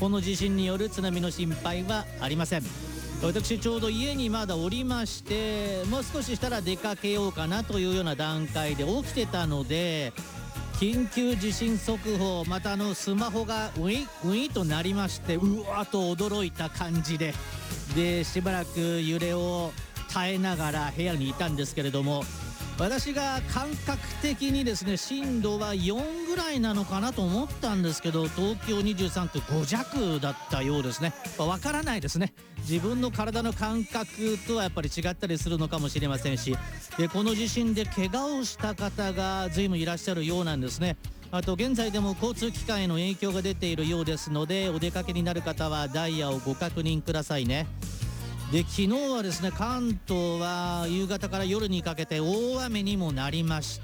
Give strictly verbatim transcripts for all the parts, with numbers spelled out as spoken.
この地震による津波の心配はありません。私ちょうど家にまだおりまして、もう少ししたら出かけようかなというような段階で起きてたので、緊急地震速報、またあのスマホがウィウィとなりまして、うわーと驚いた感じで、でしばらく揺れを耐えながら部屋にいたんですけれども、私が感覚的にですね震度はよんぐらいなのかなと思ったんですけど、東京にじゅうさんくご弱だったようですね。わからないですね。自分の体の感覚とはやっぱり違ったりするのかもしれませんし、でこの地震で怪我をした方が随分いらっしゃるようなんですね。あと現在でも交通機関への影響が出ているようですので、お出かけになる方はダイヤをご確認くださいね。で昨日はですね関東は夕方から夜にかけて大雨にもなりまして、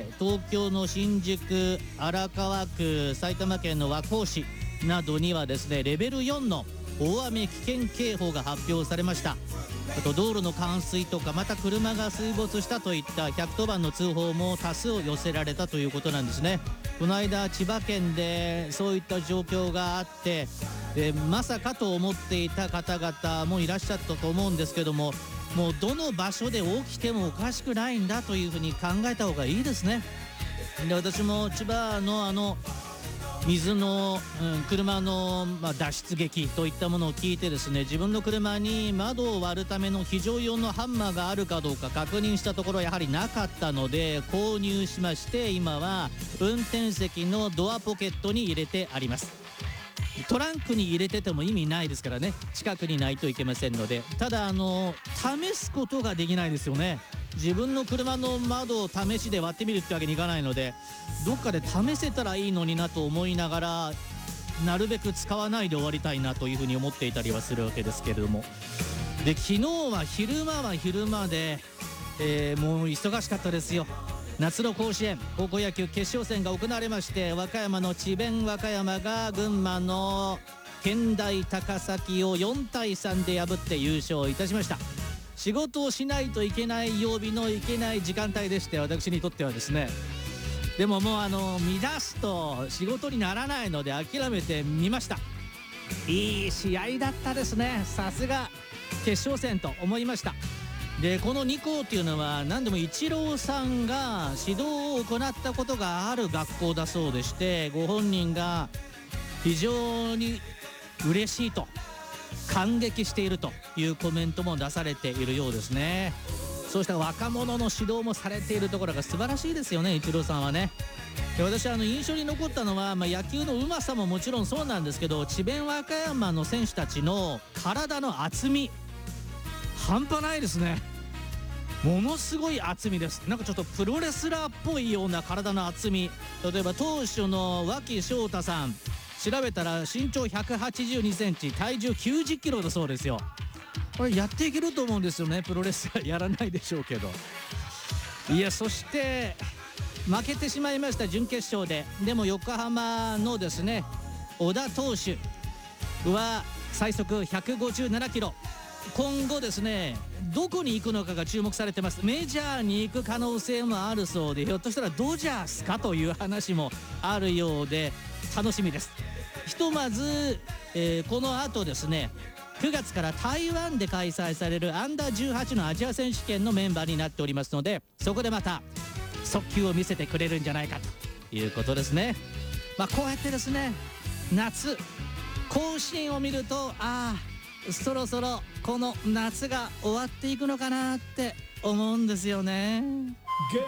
東京の新宿、荒川区、埼玉県の和光市などにはですねレベルよんの大雨危険警報が発表されました。あと道路の冠水とか、また車が水没したといったひゃくとおばんの通報も多数寄せられたということなんですね。この間千葉県でそういった状況があって、でまさかと思っていた方々もいらっしゃったと思うんですけども、もうどの場所で起きてもおかしくないんだというふうに考えた方がいいですね。で私も千葉のあの水の、うん、車の、まあ、脱出劇といったものを聞いてですね、自分の車に窓を割るための非常用のハンマーがあるかどうか確認したところ、やはりなかったので購入しまして、今は運転席のドアポケットに入れてあります。トランクに入れてても意味ないですからね、近くにないといけませんので。ただあの試すことができないですよね。自分の車の窓を試しで割ってみるってわけにいかないので、どっかで試せたらいいのになと思いながら、なるべく使わないで終わりたいなというふうに思っていたりはするわけですけれども、で昨日は昼間は昼間で、えー、もう忙しかったですよ。夏の甲子園高校野球決勝戦が行われまして、和歌山の智弁和歌山が群馬の健大高崎をよんたいさんで破って優勝いたしました。仕事をしないといけない曜日のいけない時間帯でして、私にとってはですね。でももうあの乱すと仕事にならないので諦めてみました。いい試合だったですね。さすが決勝戦と思いました。でこのに校っていうのは何でもイチローさんが指導を行ったことがある学校だそうでして、ご本人が非常に嬉しいと感激しているというコメントも出されているようですね。そうした若者の指導もされているところが素晴らしいですよね、イチローさんはね。で私あの印象に残ったのは、まあ、野球のうまさももちろんそうなんですけど、智弁和歌山の選手たちの体の厚み半端ないですね。ものすごい厚みです。なんかちょっとプロレスラーっぽいような体の厚み。例えば投手の脇翔太さん、調べたら身長ひゃくはちじゅうにセンチ、体重きゅうじゅっキロだそうですよ。これやっていけると思うんですよね。プロレスラーやらないでしょうけど。いや、そして負けてしまいました準決勝で。でも横浜のですね小田投手は最速ひゃくごじゅうななキロ。今後ですねどこに行くのかが注目されてます。メジャーに行く可能性もあるそうで、ひょっとしたらドジャースかという話もあるようで楽しみです。ひとまず、えー、この後ですねくがつから台湾で開催されるアンダーじゅうはちのアジア選手権のメンバーになっておりますので、そこでまた速球を見せてくれるんじゃないかということですね。まあこうやってですね夏甲子園を見ると、ああそろそろこの夏が終わっていくのかなって思うんですよね。